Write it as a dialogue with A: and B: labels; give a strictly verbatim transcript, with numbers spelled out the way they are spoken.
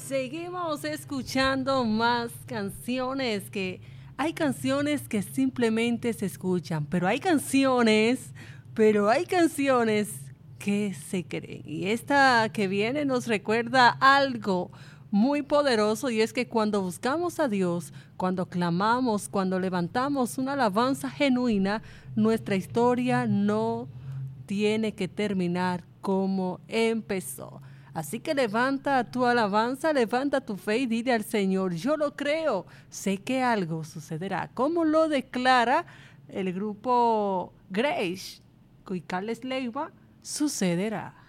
A: Seguimos escuchando más canciones que hay canciones que simplemente se escuchan, pero hay canciones, pero hay canciones que se creen. Y esta que viene nos recuerda algo muy poderoso y es que cuando buscamos a Dios, cuando clamamos, cuando levantamos una alabanza genuina, nuestra historia no tiene que terminar como empezó. Así que levanta tu alabanza, levanta tu fe y dile al Señor, yo lo creo, sé que algo sucederá. Como lo declara el grupo Grace y Carles Leiva, sucederá.